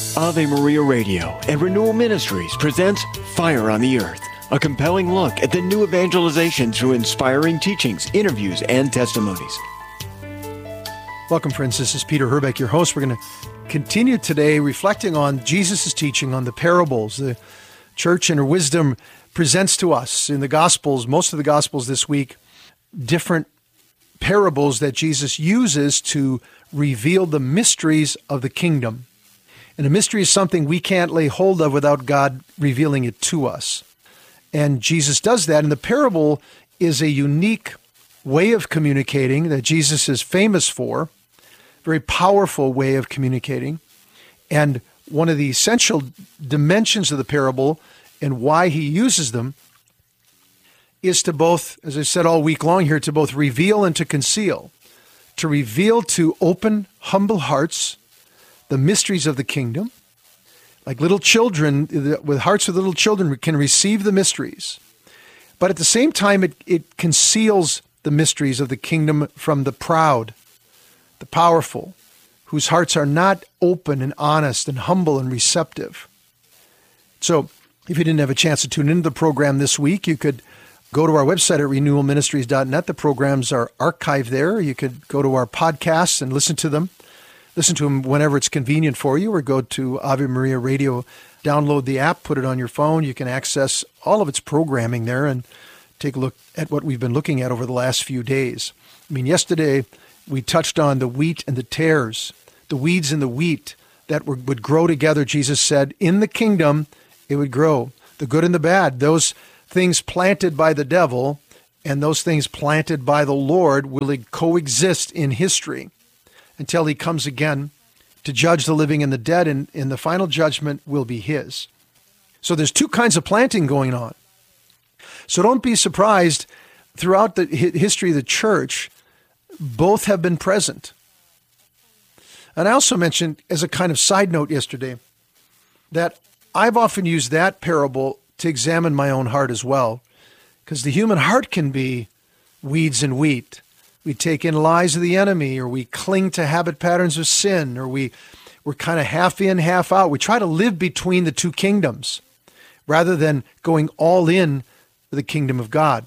Ave Maria Radio and Renewal Ministries presents Fire on the Earth, a compelling look at the new evangelization through inspiring teachings, interviews, and testimonies. Welcome, friends. This is Peter Herbeck, your host. We're going to continue today reflecting on Jesus' teaching on the parables. The church in her wisdom presents to us in the Gospels, most of the Gospels this week, different parables that Jesus uses to reveal the mysteries of the kingdom. And a mystery is something we can't lay hold of without God revealing it to us. And Jesus does that. And the parable is a unique way of communicating that Jesus is famous for, very powerful way of communicating. And one of the essential dimensions of the parable and why he uses them is to both, as I said all week long here, to both reveal and to conceal. To reveal to open, humble hearts the mysteries of the kingdom. Like little children, with hearts of little children can receive the mysteries. But at the same time, it conceals the mysteries of the kingdom from the proud, the powerful, whose hearts are not open and honest and humble and receptive. So if you didn't have a chance to tune into the program this week, you could go to our website at renewalministries.net. The programs are archived there. You could go to our podcasts and listen to them. Listen to them whenever it's convenient for you, or go to Ave Maria Radio, download the app, put it on your phone. You can access all of its programming there and take a look at what we've been looking at over the last few days. I mean, yesterday we touched on the wheat and the tares, the weeds and the wheat that would grow together. Jesus said, in the kingdom, it would grow. The good and the bad, those things planted by the devil and those things planted by the Lord will coexist in history until he comes again to judge the living and the dead, and the final judgment will be his. So there's two kinds of planting going on. So don't be surprised, throughout the history of the church, both have been present. And I also mentioned, as a kind of side note yesterday, that I've often used that parable to examine my own heart as well, because the human heart can be weeds and wheat. We take in lies of the enemy, or we cling to habit patterns of sin, or we're kind of half in, half out. We try to live between the two kingdoms rather than going all in for the kingdom of God.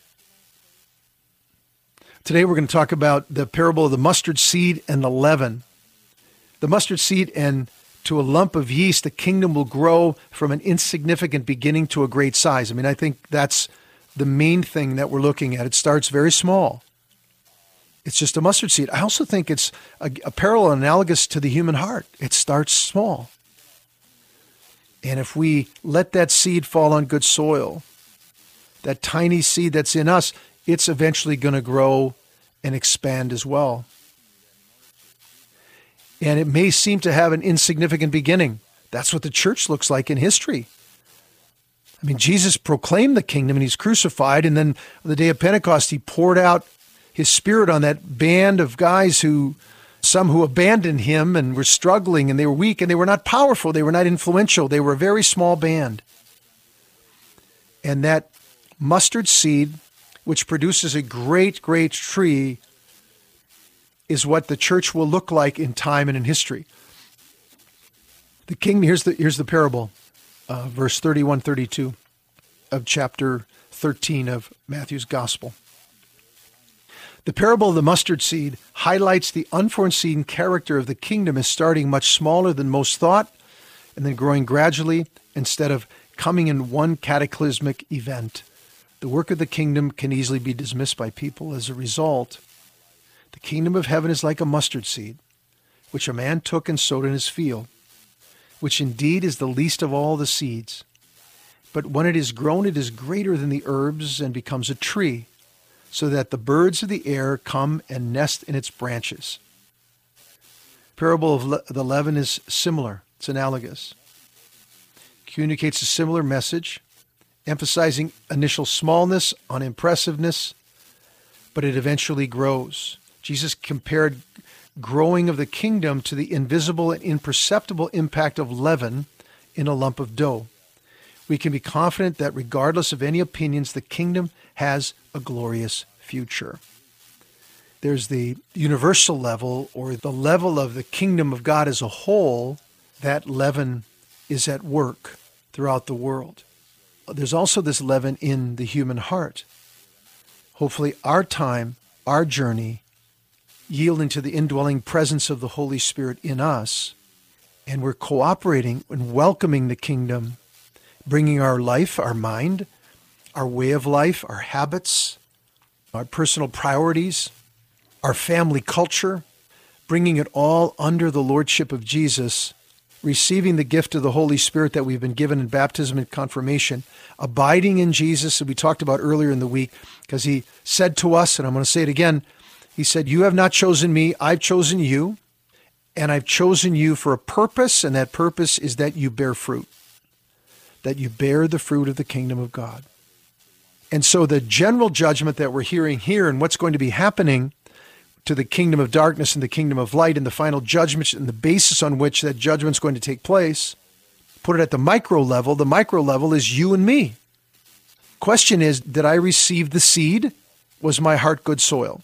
Today we're going to talk about the parable of the mustard seed and the leaven. The mustard seed and to a lump of yeast, the kingdom will grow from an insignificant beginning to a great size. I mean, I think that's the main thing that we're looking at. It starts very small. It's just a mustard seed. I also think it's a parallel analogous to the human heart. It starts small. And if we let that seed fall on good soil, that tiny seed that's in us, it's eventually going to grow and expand as well. And it may seem to have an insignificant beginning. That's what the church looks like in history. I mean, Jesus proclaimed the kingdom and he's crucified. And then on the day of Pentecost, he poured out his spirit on that band of guys some who abandoned him and were struggling, and they were weak, and they were not powerful. They were not influential. They were a very small band. And that mustard seed, which produces a great, great tree, is what the church will look like in time and in history. The king, here's the parable, verse 31, 32 of chapter 13 of Matthew's Gospel. The parable of the mustard seed highlights the unforeseen character of the kingdom as starting much smaller than most thought and then growing gradually instead of coming in one cataclysmic event. The work of the kingdom can easily be dismissed by people. As a result, the kingdom of heaven is like a mustard seed, which a man took and sowed in his field, which indeed is the least of all the seeds. But when it is grown, it is greater than the herbs and becomes a tree, so that the birds of the air come and nest in its branches. Parable of the leaven is similar. It's analogous. Communicates a similar message, emphasizing initial smallness on impressiveness, but it eventually grows. Jesus compared growing of the kingdom to the invisible and imperceptible impact of leaven in a lump of dough. We can be confident that regardless of any opinions, the kingdom has a glorious future. There's the universal level, or the level of the kingdom of God as a whole, that leaven is at work throughout the world. There's also this leaven in the human heart. Hopefully our time, our journey, yielding to the indwelling presence of the Holy Spirit in us, and we're cooperating and welcoming the kingdom, bringing our life, our mind, our way of life, our habits, our personal priorities, our family culture, bringing it all under the lordship of Jesus, receiving the gift of the Holy Spirit that we've been given in baptism and confirmation, abiding in Jesus, that we talked about earlier in the week, because he said to us, and I'm going to say it again, he said, "You have not chosen me, I've chosen you, and I've chosen you for a purpose, and that purpose is that you bear fruit, that you bear the fruit of the kingdom of God." And so the general judgment that we're hearing here and what's going to be happening to the kingdom of darkness and the kingdom of light and the final judgment and the basis on which that judgment's going to take place, put it at the micro level is you and me. Question is, did I receive the seed? Was my heart good soil?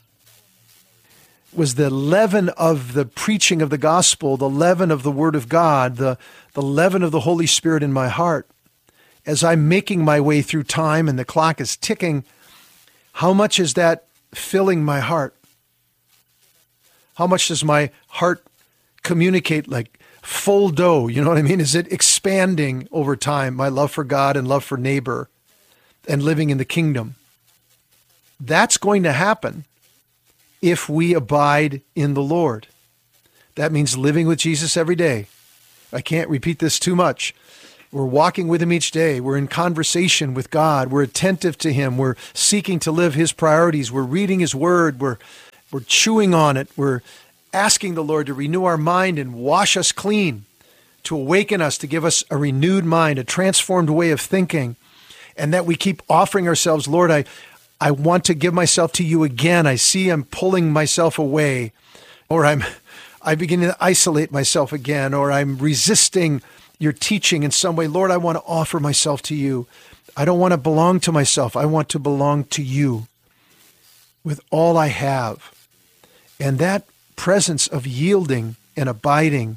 Was the leaven of the preaching of the gospel, the leaven of the word of God, the leaven of the Holy Spirit in my heart? As I'm making my way through time and the clock is ticking, how much is that filling my heart? How much does my heart communicate like full dough? You know what I mean? Is it expanding over time, my love for God and love for neighbor and living in the kingdom? That's going to happen if we abide in the Lord. That means living with Jesus every day. I can't repeat this too much. We're walking with him each day. We're in conversation with God. We're attentive to him. We're seeking to live his priorities. We're reading his word. We're chewing on it. We're asking the Lord to renew our mind and wash us clean, to awaken us, to give us a renewed mind, a transformed way of thinking, and that we keep offering ourselves, Lord, I want to give myself to you again. I see I'm pulling myself away, or I begin to isolate myself again, or I'm resisting your teaching in some way. Lord, I want to offer myself to you. I don't want to belong to myself. I want to belong to you with all I have. And that presence of yielding and abiding,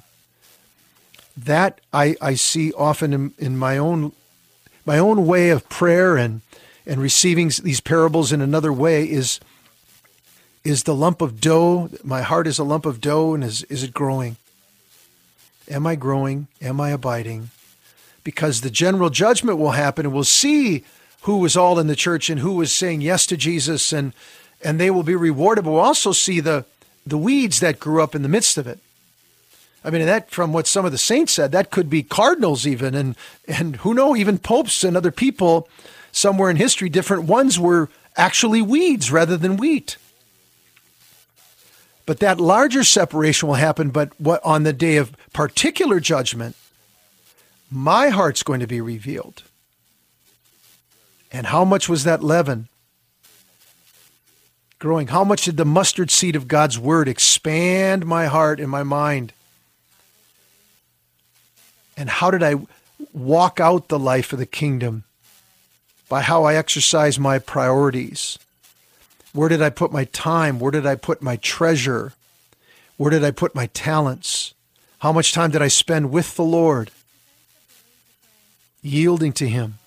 that I see often in my own way of prayer and receiving these parables in another way is the lump of dough. My heart is a lump of dough, and is it growing? Am I growing? Am I abiding? Because the general judgment will happen, and we'll see who was all in the church and who was saying yes to Jesus, and they will be rewarded. But we'll also see the weeds that grew up in the midst of it. I mean, that, from what some of the saints said, that could be cardinals even, and who knows, even popes and other people somewhere in history. Different ones were actually weeds rather than wheat. But that larger separation will happen. But what on the day of particular judgment, my heart's going to be revealed. And how much was that leaven growing? How much did the mustard seed of God's word expand my heart and my mind? And how did I walk out the life of the kingdom? By how I exercise my priorities. Where did I put my time? Where did I put my treasure? Where did I put my talents? How much time did I spend with the Lord? Yielding to him.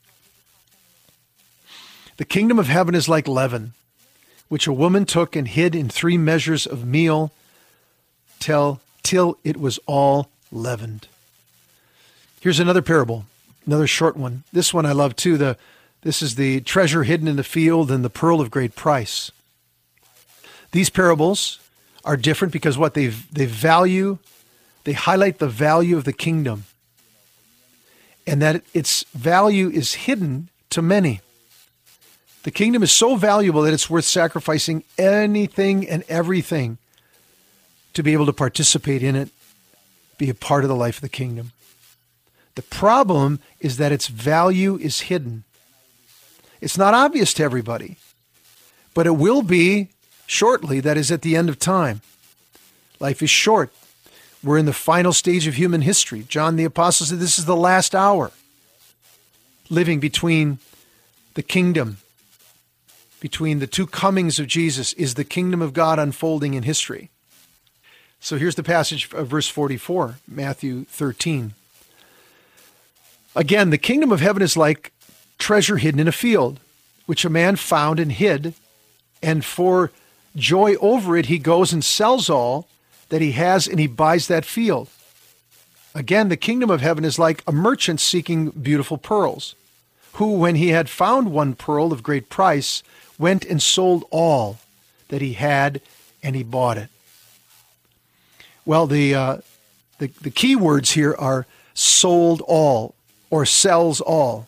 The kingdom of heaven is like leaven, which a woman took and hid in 3 measures of meal till it was all leavened. Here's another parable, another short one. This one I love too. This is the treasure hidden in the field and the pearl of great price. These parables are different because what they highlight the value of the kingdom, and that its value is hidden to many. The kingdom is so valuable that it's worth sacrificing anything and everything to be able to participate in it, be a part of the life of the kingdom. The problem is that its value is hidden. It's not obvious to everybody, but it will be shortly. That is at the end of time. Life is short. We're in the final stage of human history. John the Apostle said this is the last hour. Living between the kingdom, between the two comings of Jesus, is the kingdom of God unfolding in history. So here's the passage of verse 44, Matthew 13. Again, the kingdom of heaven is like treasure hidden in a field, which a man found and hid, and for joy over it, he goes and sells all that he has, and he buys that field. Again, the kingdom of heaven is like a merchant seeking beautiful pearls, who, when he had found one pearl of great price, went and sold all that he had, and he bought it. Well, the key words here are sold all or sells all.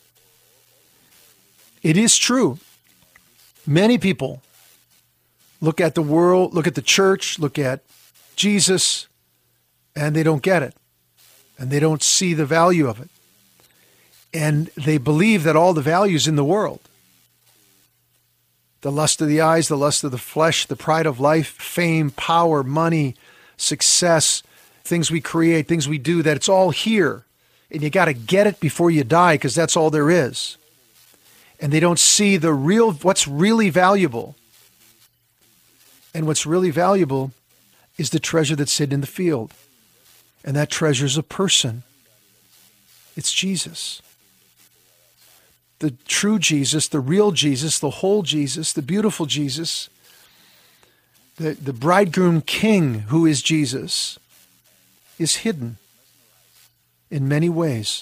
It is true. Many people look at the world, look at the church, look at Jesus, and they don't get it. And they don't see the value of it. And they believe that all the value is in the world. The lust of the eyes, the lust of the flesh, the pride of life, fame, power, money, success, things we create, things we do, that it's all here. And you got to get it before you die, because that's all there is. And they don't see what's really valuable. And what's really valuable is the treasure that's hidden in the field. And that treasure is a person. It's Jesus. The true Jesus, the real Jesus, the whole Jesus, the beautiful Jesus, the bridegroom king who is Jesus, is hidden in many ways.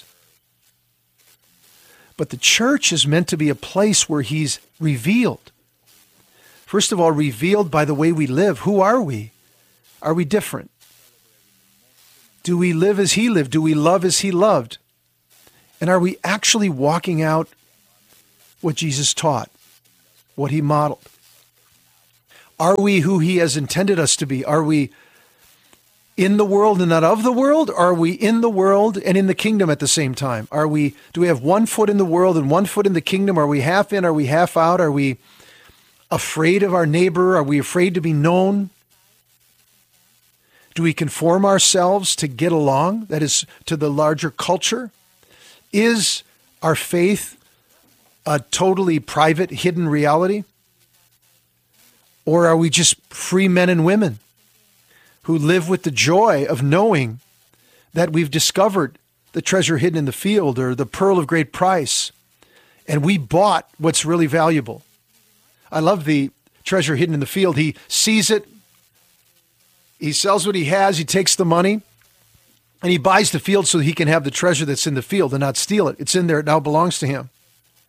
But the church is meant to be a place where he's revealed. First of all, revealed by the way we live. Who are we? Are we different? Do we live as he lived? Do we love as he loved? And are we actually walking out what Jesus taught, what he modeled? Are we who he has intended us to be? Are we in the world and not of the world? Are we in the world and in the kingdom at the same time? Do we have 1 foot in the world and 1 foot in the kingdom? Are we half in? Are we half out? Are we afraid of our neighbor? Are we afraid to be known? Do we conform ourselves to get along, that is, to the larger culture? Is our faith a totally private, hidden reality? Or are we just free men and women who live with the joy of knowing that we've discovered the treasure hidden in the field or the pearl of great price, and we bought what's really valuable? I love the treasure hidden in the field. He sees it. He sells what he has, he takes the money, and he buys the field so he can have the treasure that's in the field and not steal it. It's in there, it now belongs to him.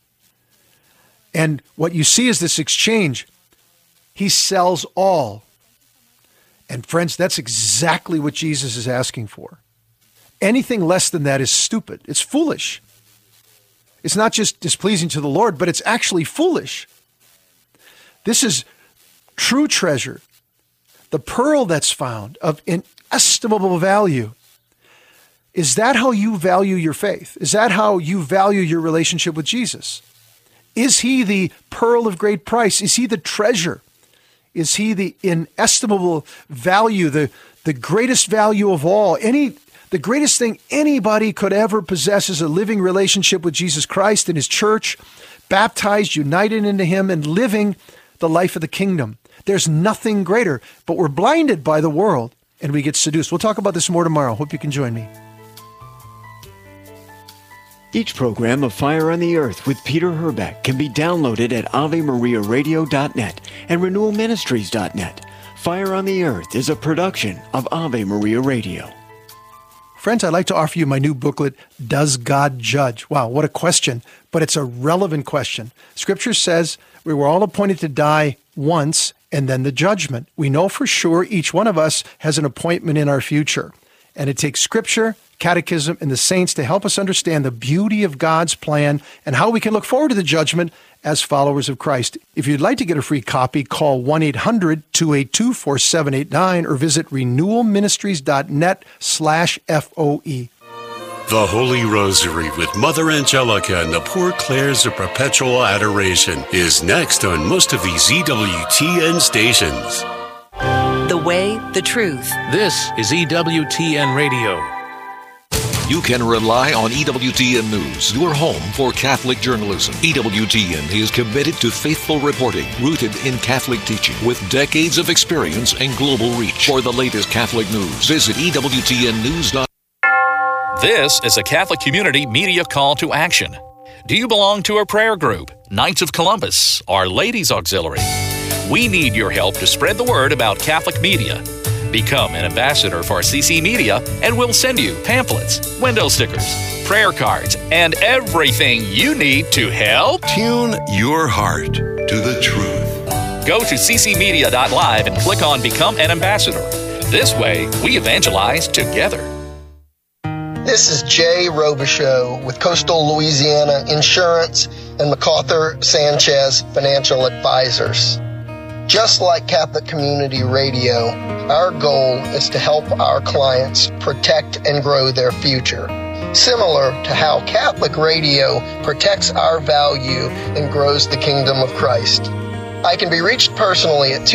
And what you see is this exchange. He sells all. And friends, that's exactly what Jesus is asking for. Anything less than that is stupid. It's foolish. It's not just displeasing to the Lord, but it's actually foolish. This is true treasure. The pearl that's found of inestimable value. Is that how you value your faith? Is that how you value your relationship with Jesus? Is he the pearl of great price? Is he the treasure? Is he the inestimable value, the greatest value of all? The greatest thing anybody could ever possess is a living relationship with Jesus Christ and his church, baptized, united into him, and living the life of the kingdom. There's nothing greater, but we're blinded by the world and we get seduced. We'll talk about this more tomorrow. Hope you can join me. Each program of Fire on the Earth with Peter Herbeck can be downloaded at AveMariaRadio.net and RenewalMinistries.net. Fire on the Earth is a production of Ave Maria Radio. Friends, I'd like to offer you my new booklet, Does God Judge? Wow, what a question, but it's a relevant question. Scripture says we were all appointed to die once and then the judgment. We know for sure each one of us has an appointment in our future. And it takes Scripture, Catechism, and the saints to help us understand the beauty of God's plan and how we can look forward to the judgment as followers of Christ. If you'd like to get a free copy, call 1-800-282-4789 or visit renewalministries.net/FOE. The Holy Rosary with Mother Angelica and the Poor Clares of Perpetual Adoration is next on most of these EWTN stations. The way, the truth. This is EWTN Radio. You can rely on EWTN News, your home for Catholic journalism. EWTN is committed to faithful reporting, rooted in Catholic teaching, with decades of experience and global reach. For the latest Catholic news, visit EWTNnews.com. This is a Catholic Community Media Call to Action. Do you belong to a prayer group, Knights of Columbus, or Ladies Auxiliary? We need your help to spread the word about Catholic media. Become an ambassador for CC Media, and we'll send you pamphlets, window stickers, prayer cards, and everything you need to help. Tune your heart to the truth. Go to ccmedia.live and click on Become an Ambassador. This way, we evangelize together. This is Jay Robichaux with Coastal Louisiana Insurance and MacArthur Sanchez Financial Advisors. Just like Catholic Community Radio, our goal is to help our clients protect and grow their future, similar to how Catholic Radio protects our value and grows the kingdom of Christ. I can be reached personally at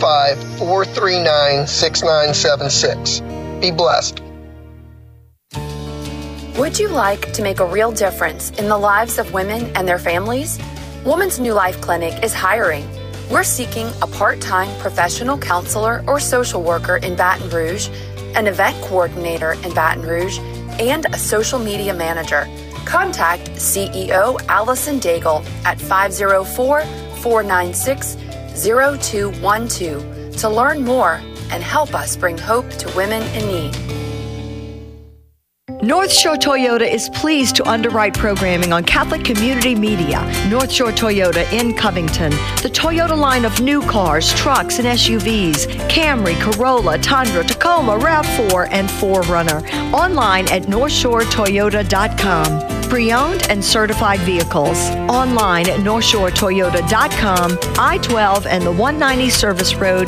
225-439-6976. Be blessed. Would you like to make a real difference in the lives of women and their families? Woman's New Life Clinic is hiring. We're seeking a part-time professional counselor or social worker in Baton Rouge, an event coordinator in Baton Rouge, and a social media manager. Contact CEO Allison Daigle at 504-496-0212 to learn more and help us bring hope to women in need. North Shore Toyota is pleased to underwrite programming on Catholic Community Media. North Shore Toyota in Covington. The Toyota line of new cars, trucks, and SUVs. Camry, Corolla, Tundra, Tacoma, RAV4, and 4Runner. Online at NorthshoreToyota.com. Pre-owned and certified vehicles. Online at NorthshoreToyota.com. I-12 and the 190 Service Road